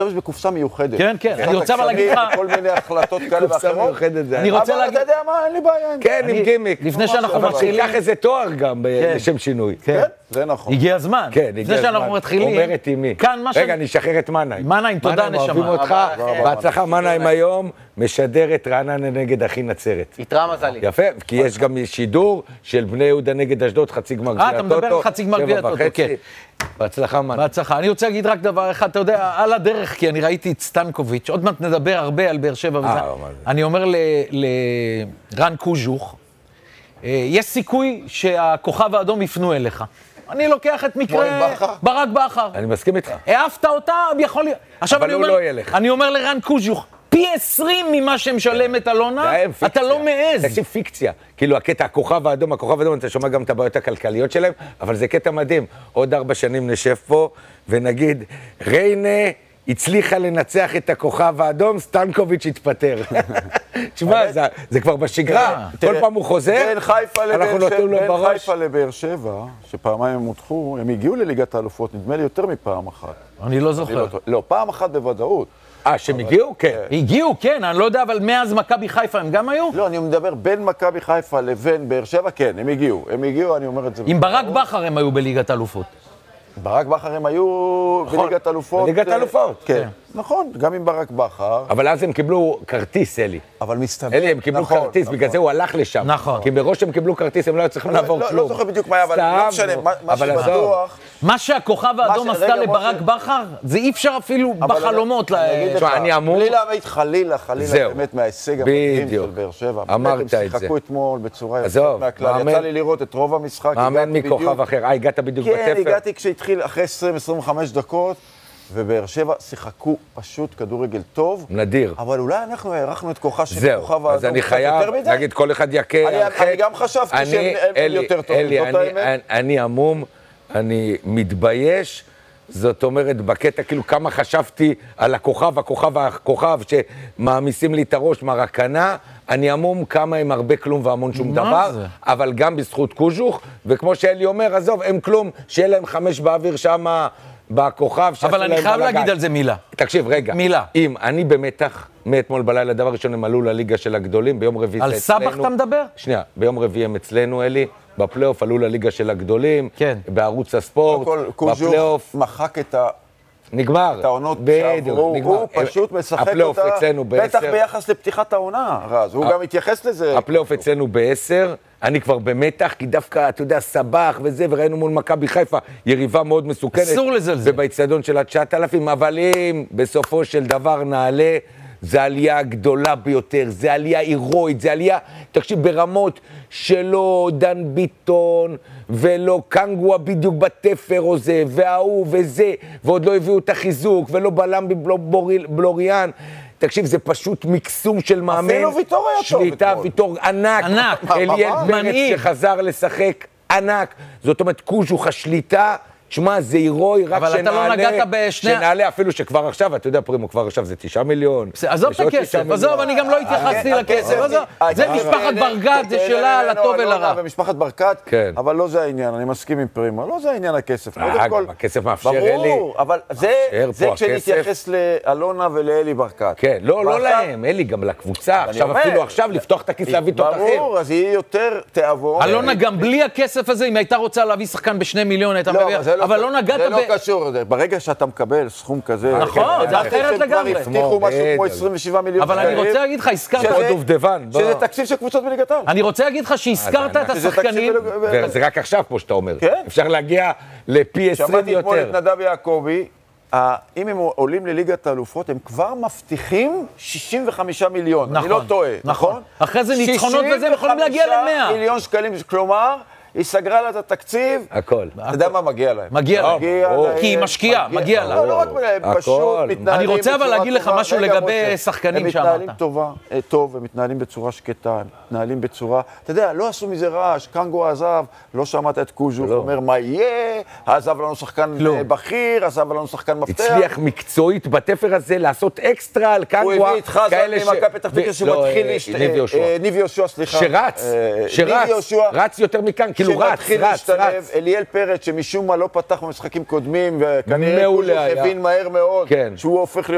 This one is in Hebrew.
יש בקופסה מיוחדת. כן, כן, אני רוצה אבל להגיד לך... כל מיני החלטות כאלה ואחרות. קופסה מיוחדת זה. אני רוצה להגיד... אבל אתה יודע מה, אין לי בעיה. כן, עם גימיק. לפני שאנחנו אבל מתחילים... שיקח איזה תואר גם לשם שינוי. כן, זה נכון. הגיע הזמן. כן, הגיע הזמן. לפני שאנחנו מתחילים... אומרת אימי. רגע, אני אשחרר את מנהיים. מנהיים, תודה נשמה. אוהבים אותך, בהצלחה מנהיים היום, משדר את רעננה נגד אחי נצרת. יתרע מזלי. יפה, כי יש גם שידור של בני יהודה נגד אשדוד, חצי גמר גביע הטוטו. אתה מדבר על חצי גמר גביע הטוטו, כן. בהצלחה מנהיים. בהצלחה. אני רוצה להגיד רק דבר אחד, אתה יודע, על הדרך, כי אני ראיתי את סטנקוביץ', עוד מעט נדבר הרבה על באר שבע וזה. אני אומר לרן קוז'וך, יש סיכוי שהכוכב האדום יפנו אליך. אני לוקח את מקרה ברק בכר. אני מסכים איתך. העפת אותה, יכול להיות. אבל הוא לא ילך. אני אומר לרן קוז'וך, פי 20 ממה שמשלמת אלונה, אתה לא מעז. תקשיב, פיקציה. כאילו, הקטע, הכוכב האדום, אתה שומע גם את הבעיות הכלכליות שלהם, אבל זה קטע מדהים. עוד 4 שנים נשב פה, ונגיד, ריינה הצליחה לנצח את הכוכב האדום, סטנקוביץ' התפטר. תשמע, זה כבר בשגרה. כל פעם הוא חוזר, אנחנו נותנים לו בראש. בין חיפה לבאר שבע, שפעמיים הם הודחו, הם הגיעו לליגת האלופות, נדמה לי יותר מפעם אחת. אני לא זוכר. לא, פעם אחת בוודאות. שהם הגיעו? כן. הגיעו, כן, אני לא יודע, אבל מאז מכבי חיפה הם גם היו? לא, אני מדבר בין מכבי חיפה לבין באר שבע, כן, הם הגיעו. הם הגיעו, אני אומר את זה. עם ברק בכר הם היו בליגת אלופות. ברק בכר הם היו בליגת אלופות. בליגת אלופות. כן, נכון, גם עם ברק בכר. אבל אז הם קיבלו כרטיס, אלי. אבל מסתבר. אלי, הם קיבלו כרטיס, בגלל זה הוא הלך לשם. נכון. כי בראש הם קיבלו כרטיס, הם לא היו צריכים לעבור כלום. לא זוכר בדיוק מה היה, אבל לא משנה, מה שבטוח... מה שהכוכב האדום עשתה לברק בכר, זה אי אפשר אפילו בחלומות. אני אמור... בלי להעמיד חלילה באמת מההישג המדהים של באר שבע. אמרת את זה. הם שיחקו אתמול בצורה יוצאת מהכלל. יצא לי לראות את רוב המשחק. מאמן מכוכב אחר. הגעת בדיוק בתפר. כן, הגעתי כשהתחיל אחרי 20-25 דקות, ובאר שבע שיחקו פשוט כדורגל טוב. נדיר. אבל אולי אנחנו הערכנו את כוחה של כוכב האדום. אז אני חייב להגיד, כל אחד יקה. אני גם חשבתי שהם יותר טובים. אני עמום, אני מתבייש. זאת אומרת, בקטע, כאילו, כמה חשבתי על הכוכב שמעמיסים לי את הראש מהרקנה, אני אמום כמה הם הרבה כלום והמון שום דבר, אבל גם בזכות קוז'וך, וכמו שאלי אומר, עזוב, הם כלום, שיהיה להם 5 באוויר שם בכוכב. אבל אני חייב להגיד על זה מילה. תקשיב, רגע. מילה. אם אני במתח, מאתמול בלילה, דבר ראשון, הם עלו לליגה של הגדולים, ביום רביעי על סבח אתה מדבר? שנייה, ביום רביעי הם אצלנו, אלי. בפלייאוף עלו לליגה של הגדולים, כן. בערוץ הספורט, בפלייאוף. מחק את נגמר. את העונות שעברו, הוא פשוט משחק אותה. הפלייאוף אצלנו ב-10. בטח ביחס לפתיחת העונה, רז. הוא גם התייחס לזה. הפלייאוף אצלנו ב-10. אני כבר במתח, כי דווקא, אתה יודע, סבח וזה, וראינו מול מכבי חיפה, יריבה מאוד מסוכנת. אסור לזלזל. ובאצטדיון של 9,000, אבל אם בסופו של דבר נעלה, זה עלייה גדולה ביותר, זה עלייה הירואית, זה עלייה, תקשיב, ברמות שלא דן ביטון, ולא קנגווה בדיוק בתפר או זה, וההוא וזה, ועוד לא הביאו את החיזוק, ולא בלם בלוריאן. תקשיב, זה פשוט מקסום של מאמן. אפילו ויתור היה טוב. שליטה, ויתור ענק. אליאל פרץ שחזר לשחק ענק. זאת אומרת, קוז'וך השליטה, תשמע, זה הירואי, רק שנעלה אפילו שכבר עכשיו, אתה יודע, פרימו, כבר עכשיו זה 9 מיליון. עזוב את הכסף, עזוב, אני גם לא התייחסתי לכסף, זה משפחת ברקת, זה שלה, לטוב ולרע. ומשפחת ברקת, אבל לא זה העניין, אני מסכים עם פרימו, לא זה העניין הכסף. הכסף מאפשר אלי. ברור, אבל זה כשנתייחס לאלונה ולאלי ברקת. כן, לא להם, אלי גם לקבוצה, עכשיו אפילו עכשיו לפתוח את הכיס להביא תותחים. ברור, אז היא יותר תעבור. אלונה גם בלי הכסף הזה, אם הייתה רוצה להביא שחקן ב2 מיליון, הייתה מביא. אבל לא נגעת זה לא קשור, ברגע שאתה מקבל סכום כזה... נכון, זה אחרת לגמרי. כבר הבטיחו משהו כמו 27 מיליון. אבל אני רוצה להגיד לך, הזכרת... עוד דובדבן. שזה תקציב של קבוצות בליגת העל. אני רוצה להגיד לך שהזכרת את השחקנים... זה רק עכשיו, כמו שאתה אומר. כן. אפשר להגיע לפי 20 יותר. שמעתי אתמול את נדב יעקבי, אם הם עולים לליגת האלופות, הם כבר מבטיחים 65 מיליון. אני לא טועה, נכון? אחרי זה ניצחונות וזה, הם יכולים להגיע ל-100. 65 מיליון שקלים, כלומר... היא סגרה לה את התקציב. הכל. אתה יודע מה מגיע להם? מגיע להם. כי היא משקיעה, מגיע לה. לא רק פשוט מתנהלים. אני רוצה אבל להגיד לך משהו לגבי שחקנים שאמרת. הם מתנהלים טוב, הם מתנהלים בצורה שקטה, הם מתנהלים בצורה... אתה יודע, לא עשו מזה רעש, קנגו עזב, לא שמעת את קוז'וך, אומר מה יהיה, עזב לנו שחקן בכיר, עזב לנו שחקן מפתח. הצליח מקצועית בתפר הזה לעשות אקסטרה על קנגו. הוא הביא את חזן ממכבי פתח תקווה שמתחיל ניב יהושע, סליחה. שרץ יותר מכאן. כאילו רץ. אליאל פרץ, שמשום מה לא פתח במשחקים קודמים, וכנראה קוז'וך הבין מהר מאוד שהוא הופך להיות